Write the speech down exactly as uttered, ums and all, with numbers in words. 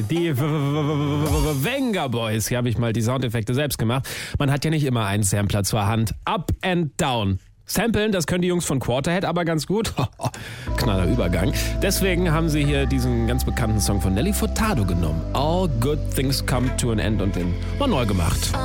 Hey, die Venga Boys. Hier habe ich mal die Soundeffekte selbst gemacht. Man hat ja nicht immer einen Sampler zur Hand. Up and down. Samplen, das können die Jungs von Quarterhead aber ganz gut. Knaller Übergang. Deswegen haben sie hier diesen ganz bekannten Song von Nelly Furtado genommen. All Good Things Come to an End und den mal neu gemacht.